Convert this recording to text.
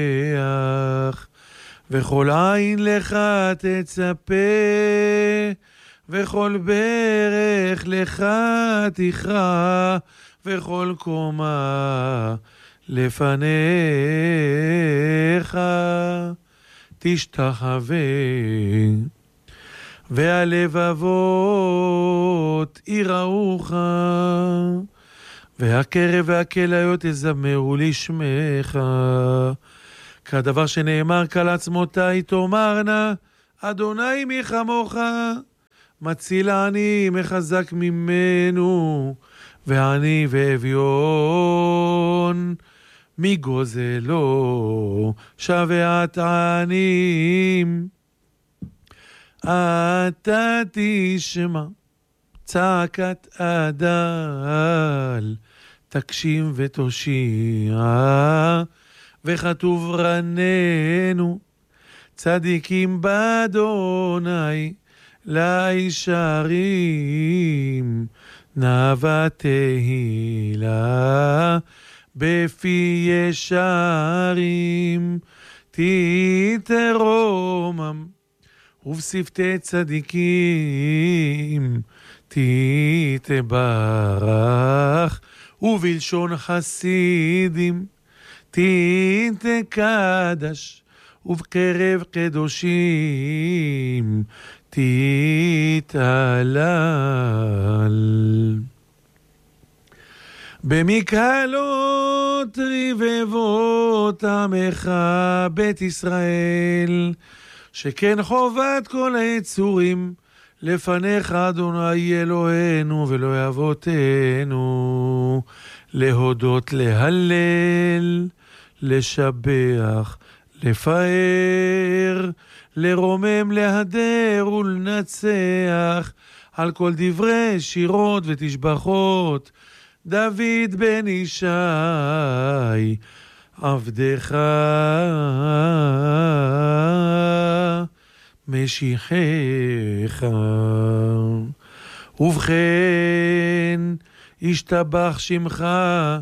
וכל עין לך תצפה, וכל ברך לך תכרע, וכל קומה לפניך תשתחווה. והלבבות יראוך, והקרב והכליות יזמרו לשמך. כדבר שנאמר כל עצמותי תאמרנה, אדוני מי כמוך, מציל העני מחזק ממנו, ועני ואביון מגוזלו שבעת עניים. אתה תשמע צעקת הדל, תקשיב ותושיע, וכתוב רננו צדיקים באדוני לישרים. נאווה תהילה בפי ישרים, תתרומם ובשפתי צדיקים תתברך, ובלשון חסידים תתקדש, ובקרב קדושים תתהלל. במקהלות רבבות עמך בית ישראל, שכן חובת כל היצורים לפניך אדוני אלוהינו ואלוהי אבותינו, להודות, להלל, לשבח, לפאר, לרומם, להדר ולנצח על כל דברי שירות ותשבחות דוד בן ישי עבדך משיחך. ובכן ישתבח שמך